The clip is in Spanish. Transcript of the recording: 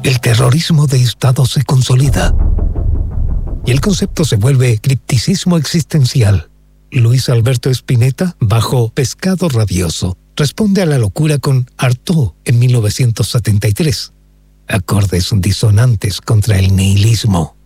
el terrorismo de Estado se consolida y el concepto se vuelve cripticismo existencial. Luis Alberto Spinetta, bajo Pescado Rabioso, responde a la locura con Artaud en 1973. Acordes disonantes contra el nihilismo.